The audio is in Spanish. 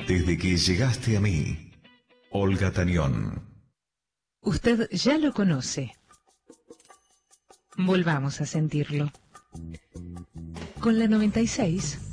Desde que llegaste a mí, Olga Tañón. Usted ya lo conoce. Volvamos a sentirlo. Con la 96.